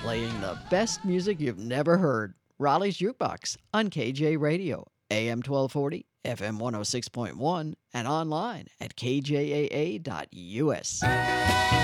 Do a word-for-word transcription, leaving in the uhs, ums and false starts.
playing the best music you've never heard. Raleigh's Jukebox on K J Radio, A M twelve forty, F M one oh six point one, and online at K J A A dot U S.